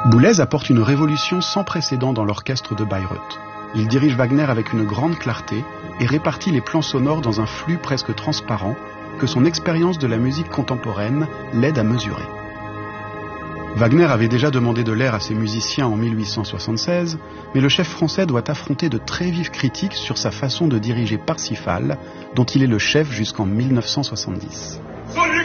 Boulez apporte une révolution sans précédent dans l'orchestre de Bayreuth. Il dirige Wagner avec une grande clarté et répartit les plans sonores dans un flux presque transparent que son expérience de la musique contemporaine l'aide à mesurer. Wagner avait déjà demandé de l'air à ses musiciens en 1876, mais le chef français doit affronter de très vives critiques sur sa façon de diriger Parsifal, dont il est le chef jusqu'en 1970.